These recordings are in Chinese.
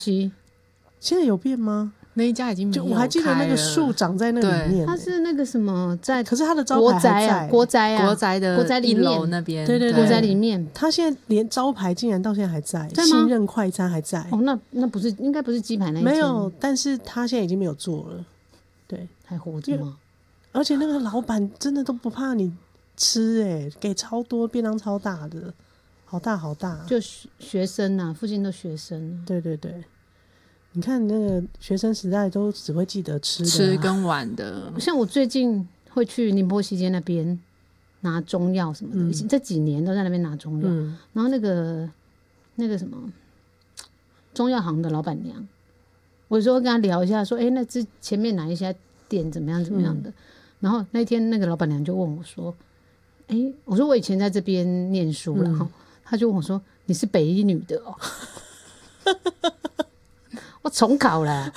现在有变吗？ 那一家已经没有开了， 就我还记得那个树长在那里面， 它是那个什么在， 可是它的招牌还在国宅国宅的一楼那边， 对， 国宅里面， 它现在连招牌竟然到现在还在， 在吗？ 信任快餐还在。 哦，那不是应该不是鸡排那一间， 没有，但是它现在已经没有做了，对， 还活着吗？ 而且那个老板真的都不怕你吃给超多便当超大的，好大好大， 就学生啊，附近都学生， 对，你看那个学生时代都只会记得吃跟玩的， 像我最近会去宁波西街那边拿中药什么的，这几年都在那边拿中药，然后那个什么中药行的老板娘，我有时候会跟她聊一下，说，那前面哪一家店怎么样的，然后那天那个老板娘就问我说，我说我以前在这边念书了，然后她就问我说，你是北一女的哦？我重考了，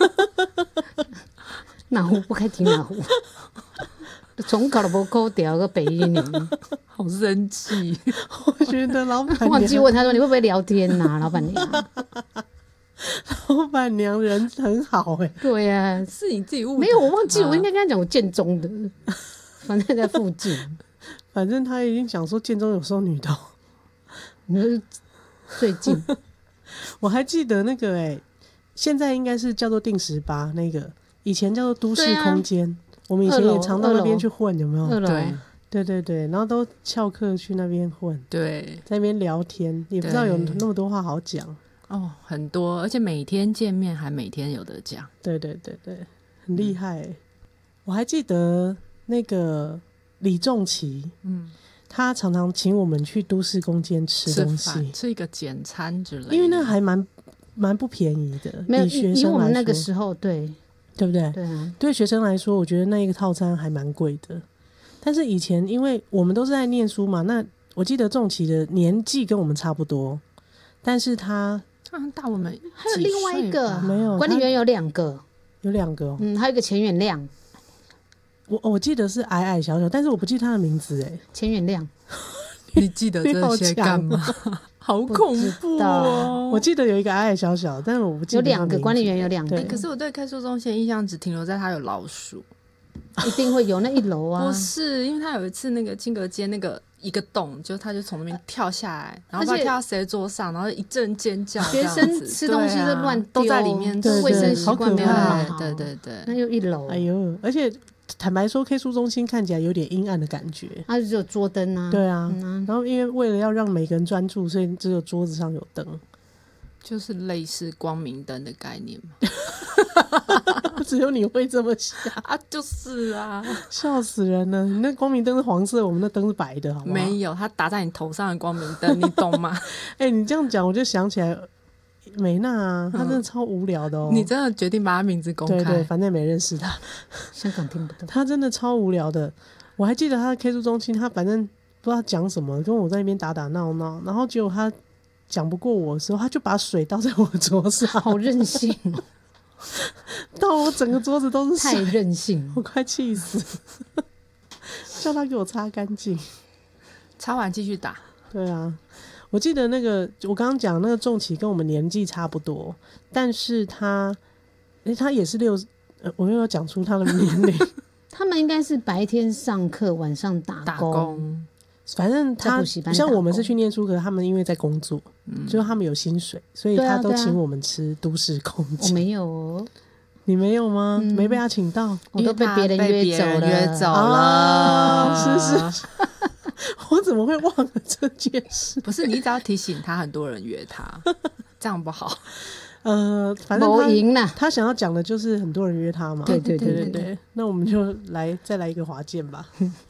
哪壶不开提哪壶，重考了不扣掉个北一女， 好生气。 我觉得老板娘忘记问他说你会不会聊天啊，老板娘。 老板娘人很好对啊， 是你自己误没有，我忘记，我应该跟他讲我建中的，反正在附近。 反正他已经讲说建中有收女童， 你说最近， 我还记得那个现在应该是叫做定18那个，以前叫做都市空间，我们以前也常到那边去混，有没有？对，然后都翘课去那边混， 对， 在那边聊天，也不知道有那么多话好讲哦，很多，而且每天见面还每天有得讲， 对，很厉害我还记得那个李仲奇，他常常请我们去都市空间吃东西， 吃一个简餐之类的， 因为那还蛮不便宜的， 没有以学生来说， 以我们那个时候，对不对？ 对啊， 对学生来说，我觉得那一个套餐还蛮贵的。但是以前因为我们都是在念书嘛，那我记得仲奇的年纪跟我们差不多，但是他大我们还有另外一个， 没有管理员有2个， 有2个还有一个钱远亮， 我记得是矮矮小小，但是我不记得他的名字钱远亮， 你记得这些干嘛？好恐怖哦！ 我记得有一个矮矮小小，但是我不记得有2个管理员有2个， 可是我对开书中心的印象只停留在他有老鼠， 一定会有那1楼啊。 不是，因为他有一次那个金阁街那个一个洞，就他就从那边跳下来，然后不知道跳到谁桌上，然后一阵尖叫， 学生吃东西就乱丢， 都在里面， 卫生习惯没有那么好。 对， 那又1楼， 哎呦，而且坦白说 K 书中心看起来有点阴暗的感觉， 它就只有桌灯啊， 对啊，然后因为为了要让每个人专注，所以只有桌子上有灯， 就是类似光明灯的概念嘛。 只有你会这么想啊，就是啊， 笑死人了！你那光明灯是黄色，我们那灯是白的，好不好？ 没有，它打在你头上的光明灯，你懂吗？ 你这样讲我就想起来美娜啊，她真的超无聊的哦。 你真的决定把她名字公开？ 对，反正也没认识她， 香港听不懂。 她真的超无聊的。我还记得她的 K 书中心，她反正不知道讲什么，跟我在那边打打闹闹，然后结果她讲不过我的时候，她就把水倒在我的桌上， 好任性哦！ 倒我整个桌子都是水， 太任性， 我快气死！叫她给我擦干净， 擦完继续打。 对啊。我记得那个我刚刚讲那个仲奇跟我们年纪差不多，但是他也是我又要讲出他的年龄。 他们应该是白天上课，晚上打工。 反正他像我们是去念书，可是他们因为在工作，就是他们有薪水，所以他都请我们吃都市空间。 我没有哦， 你没有吗？没被他请到， 我都被别人约走了。 是。我怎么会忘了这件事？ 不是，你只要提醒他，很多人约他，这样不好。 反正他想要讲的就是很多人约他嘛。 对， 那我们就再来一个滑剑吧。